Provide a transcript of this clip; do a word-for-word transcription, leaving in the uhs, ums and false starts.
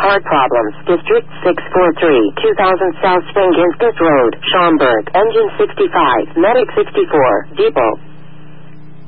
heart problems. District six four three, two thousand South Spring Ginsburg Road, Schaumburg. Engine sixty-five, Medic sixty-four, Depot.